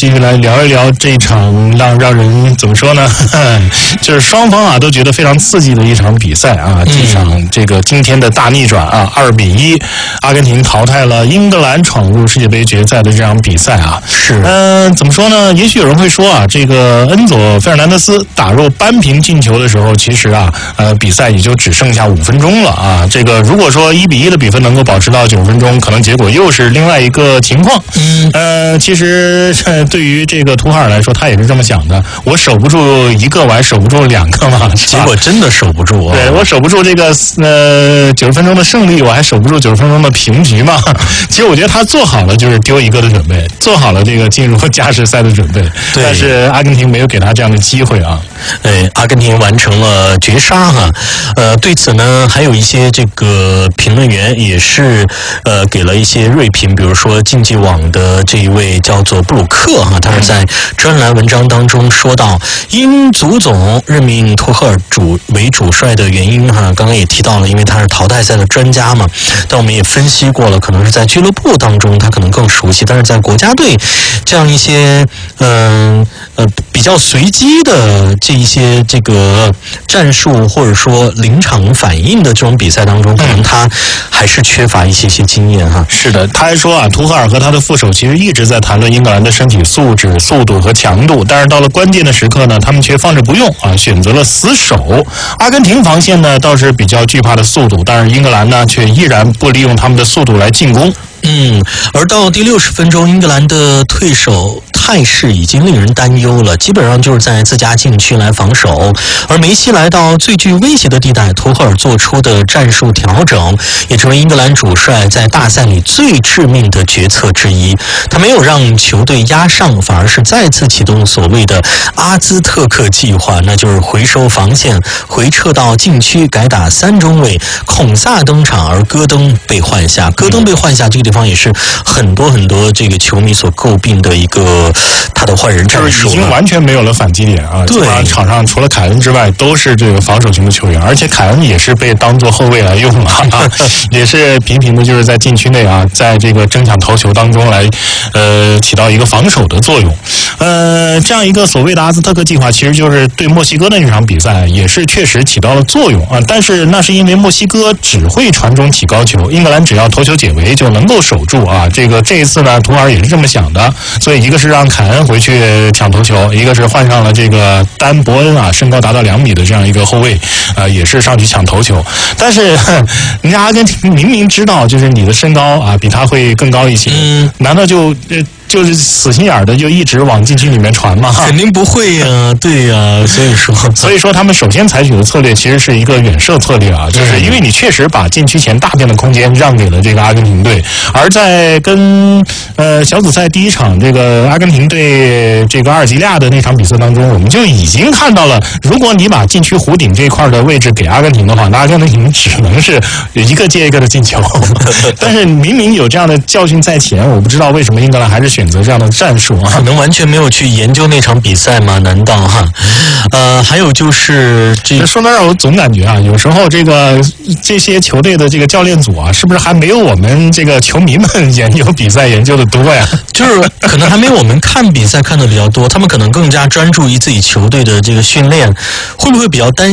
继续来聊一聊这场让人怎么说呢？就是双方啊都觉得非常刺激的一场比赛啊，这场这个今天的大逆转啊，2-1，阿根廷淘汰了英格兰，闯入世界杯决赛的这场比赛啊， 是怎么说呢？也许有人会说啊，这个恩佐·费尔南德斯打入扳平进球的时候，其实啊，比赛也就只剩下5分钟了啊。这个如果说1-1的比分能够保持到9分钟，可能结果又是另外一个情况。其实对于这个图赫尔来说，他也是这么想的。我守不住一个，我还守不住2个嘛。 结果真的守不住啊！ 对，我守不住这个90分钟的胜利，我还守不住90分钟的平局嘛。其实我觉得他做好了就是丢一个的准备，做好了这个进入加时赛的准备。但是阿根廷没有给他这样的机会啊。 阿根廷完成了绝杀哈。对此呢，还有一些这个评论员也是给了一些锐评，比如说竞技网的这一位叫做布鲁克哈，他是在专栏文章当中说到，英足总任命图赫尔为主帅的原因哈，刚刚也提到了，因为他是淘汰赛的专家嘛。但我们也分析过了，可能是在俱乐部当中他可能更熟悉，但是在国家队这样一些比较随机的这一些这个战术或者说临场反应的这种比赛当中，可能他还是缺乏一些经验哈。 是的，他还说啊，图赫尔和他的副手其实一直在谈论英格兰的身体素质、速度和强度，但是到了关键的时刻呢，他们却放着不用啊，选择了死守。阿根廷防线呢倒是比较惧怕的速度，但是英格兰呢却依然不利用他们的速度来进攻。 而到第60分钟，英格兰的退守态势已经令人担忧了，基本上就是在自家禁区来防守。而梅西来到最具威胁的地带，图赫尔做出的战术调整，也成为英格兰主帅在大赛里最致命的决策之一。他没有让球队压上，反而是再次启动所谓的阿兹特克计划，那就是回收防线，回撤到禁区，改打3中卫，孔萨登场，而戈登被换下。戈登被换下这个地方也是很多这个球迷所诟病的一个他的换人战术， 就是已经完全没有了反击点啊！ 对， 场上除了凯恩之外都是这个防守型的球员，而且凯恩也是被当作后卫来用了啊，也是频频的就是在禁区内啊，在这个争抢头球当中来起到一个防守的作用。这样一个所谓的阿兹特克计划，其实就是对墨西哥的那场比赛也是确实起到了作用啊，但是那是因为墨西哥只会传中起高球，英格兰只要头球解围就能够守住啊。这一次呢，图尔也是这么想的，所以一个是让凯恩回去抢头球，一个是换上了这个丹伯恩啊，身高达到2米的这样一个后卫，也是上去抢头球。但是人家阿根廷明明知道，就是你的身高啊比他会更高一些，难道就是死心眼的就一直往禁区里面传吗？ 肯定不会呀，对呀，所以说他们首先采取的策略其实是一个远射策略啊，就是因为你确实把禁区前大片的空间让给了这个阿根廷队，而在跟小组赛第一场这个阿根廷对这个阿尔及利亚的那场比赛当中，我们就已经看到了，如果你把禁区弧顶这一块的位置给阿根廷的话，那阿根廷只能是一个接一个的进球。但是明明有这样的教训在前，我不知道为什么英格兰还是选择这样的战术啊？ 可能完全没有去研究那场比赛吗？难道哈？还有就是这说到让我总感觉啊，有时候这些球队的这个教练组啊，是不是还没有我们这个球迷们研究比赛研究的多呀？ 就是可能还没有我们看比赛看的比较多，他们可能更加专注于自己球队的这个训练，会不会比较担心